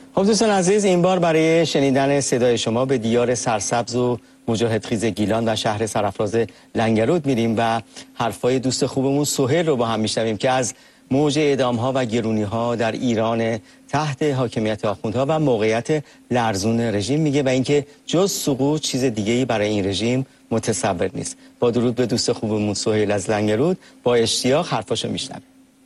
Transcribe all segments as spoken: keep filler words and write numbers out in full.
خب دوستان عزیز، این بار برای شنیدن صدای شما به دیار سرسبز و مجاهدخیز گیلان و شهر سرافراز لنگرود میریم و حرفای دوست خوبمون سهیل رو با هم میشنویم که از موج اعدام‌ها و گرونی‌ها در ایران تحت حاکمیت آخوندها و موقعیت لرزون رژیم میگه و اینکه جز سقوط چیز دیگه‌ای برای این رژیم متصور نیست. با درود به دوست خوبمون سهیل از لنگرود با اشتیاق حرفاشو میشنویم.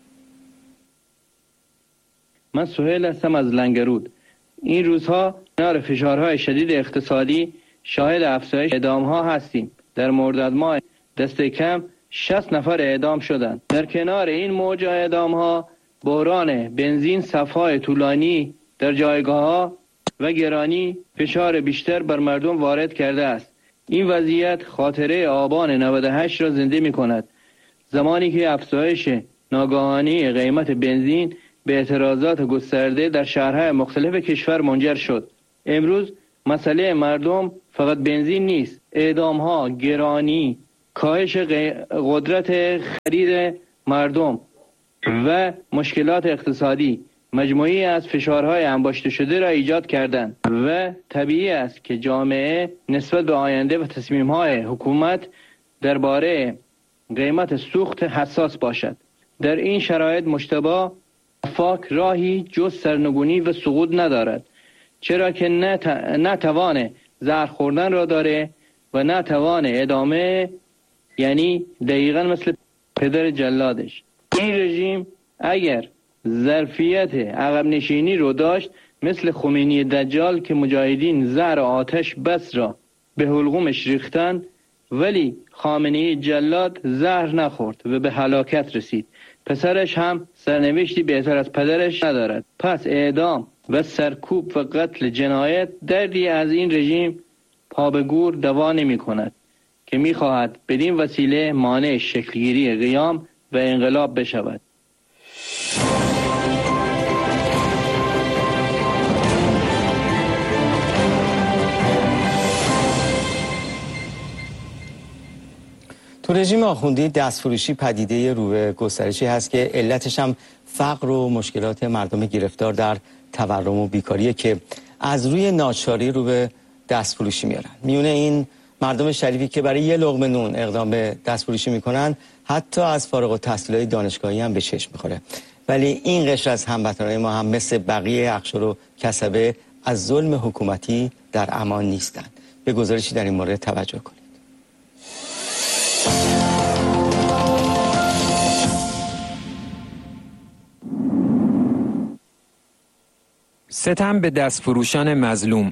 من سهیل هستم از لنگرود. این روزها کنار فشارهای شدید اقتصادی شاهد افزایش اعدام‌ها هستیم. در مرداد ماه دست کم شصت نفر اعدام شدند. در کنار این موج اعدام‌ها بحران بنزین صف‌های طولانی در جایگاه‌ها و گرانی فشار بیشتر بر مردم وارد کرده است. این وضعیت خاطره آبان نود و هشت را زنده می‌کند. زمانی که افزایش ناگهانی قیمت بنزین به اعتراضات گسترده در شهرهای مختلف کشور منجر شد. امروز مسئله مردم فقط بنزین نیست. اعدام‌ها، گرانی، کاهش قدرت خرید مردم و مشکلات اقتصادی مجموعی از فشارهای انباشته شده را ایجاد کردند و طبیعی است که جامعه نسبت به آینده و تصمیم‌های حکومت درباره قیمت سوخت حساس باشد. در این شرایط مجتبی فاک راهی جز سرنگونی و سقوط ندارد، چرا که نه توان زهر خوردن را داره و نه توان ادامه، یعنی دقیقا مثل پدر جلادش. این رژیم اگر ظرفیت عقب نشینی رو داشت مثل خمینی دجال که مجاهدین زهر آتش بس را به حلقومش ریختن، ولی خامنه‌ای جلاد زهر نخورد و به هلاکت رسید. پسرش هم سرنوشتی بهتر از پدرش ندارد. پس اعدام و سرکوب و قتل جنایت دردی از این رژیم پا به گور دوا نمی کند که می خواهد بدین وسیله مانع شکلگیری قیام و انقلاب بشود. تو رژیم آخوندی دستفروشی پدیده رو به گسترشی هست که علتش هم فقر و مشکلات مردم گرفتار در تورم و بیکاریه که از روی ناچاری رو به دستفروشی میارن. میونه این مردم شریفی که برای یه لقمه نون اقدام به دستفروشی میکنن حتی از فارغ التحصیلای دانشگاهی هم به چشم میخوره. ولی این قشر از هموطنان ما هم مثل بقیه اقشار و کسبه از ظلم حکومتی در امان نیستند. به گزارشی در این مورد توجه کنید. ستم به دستفروشان مظلوم.